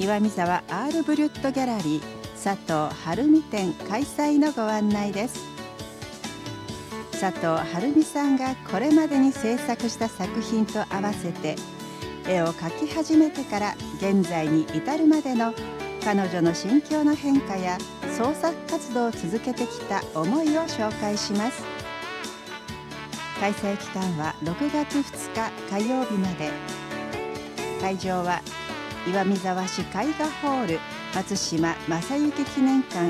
岩見沢アールブリュットギャラリー佐藤晴美展開催のご案内です。佐藤晴美さんがこれまでに制作した作品と合わせて絵を描き始めてから現在に至るまでの彼女の心境の変化や創作活動を続けてきた思いを紹介します。開催期間は6月2日火曜日まで。会場は岩見沢市絵画ホール松島正幸記念館